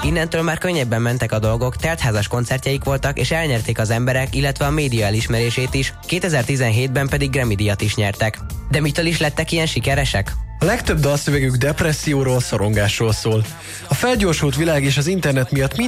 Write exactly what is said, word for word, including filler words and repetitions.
Innentől már könnyebben mentek a dolgok, teltházas koncertjeik voltak, és elnyerték az emberek, illetve a média elismerését is, kétezer-tizenhétben pedig Grammy-díjat is nyertek. De mitől is lettek ilyen sikeresek? A legtöbb dalszövegük depresszióról, szorongásról szól. A felgyorsult világ és az internet miatt